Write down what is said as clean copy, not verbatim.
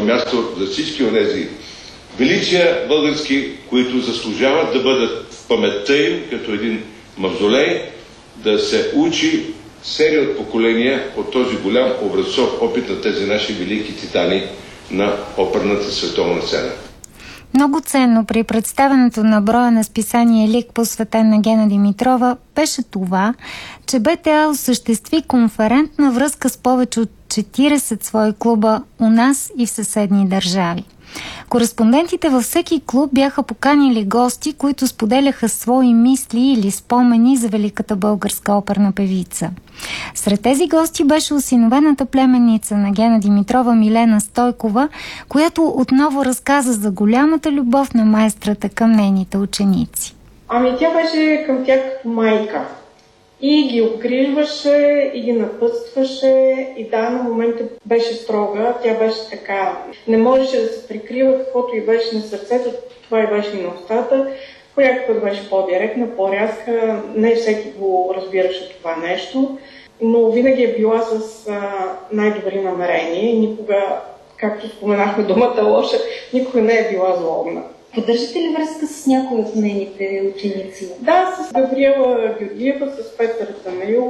място за всички онези величия български, които заслужават да бъдат в паметта им като един мавзолей, да се учи серия от поколения от този голям образцов опит на тези наши велики титани на оперната световна сцена. Много ценно при представянето на броя на списание Лик, посветен на Гена Димитрова, беше това, че БТА осъществи конферентна връзка с повече от 40 свои клуба у нас и в съседни държави. Кореспондентите във всеки клуб бяха поканили гости, които споделяха свои мисли или спомени за великата българска оперна певица. Сред тези гости беше осиновената племенница на Гена Димитрова Милена Стойкова, която отново разказа за голямата любов на майстрата към нейните ученици. Тя беше към тях като майка. И ги обгрижваше, и ги напътстваше, и да, на момента беше строга, тя беше така. Не можеше да се прикрива каквото и беше на сърцето, това и беше и на устата. Понякога беше по-директна, по-рязка, не всеки го разбираше това нещо, но винаги е била с най-добри намерения и никога, както споменахме думата лоша, никога не е била злобна. Поддържате ли връзка с някои от нейните ученици? Да, с Габриела Георгиева, с Петър Танеил.